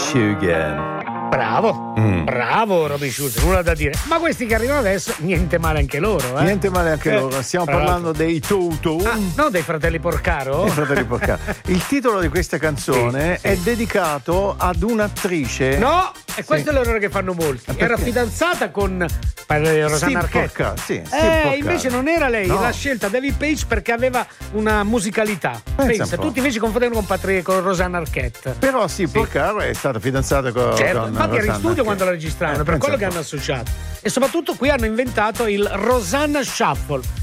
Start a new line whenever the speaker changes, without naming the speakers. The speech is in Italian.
Miss You Again.
Bravo, bravo Robin Schulz, nulla da dire. Ma questi che arrivano adesso, niente male anche loro.
Niente male anche loro. Stiamo parlando dei Toto.
No, dei fratelli Porcaro.
Dei fratelli Porcaro. Il titolo di questa canzone è dedicato ad un'attrice.
No, e questo è l'errore che fanno molti. Era fidanzata con Rosanna Arquette. Invece non era lei, l'ha scelta David Page perché aveva una musicalità. Pensa, tutti invece confondevano con Rosanna Arquette.
Però Porcaro è stata fidanzata con
infatti era in studio quando la registravano, per quello che hanno associato. E soprattutto qui hanno inventato il Rosanna Shuffle.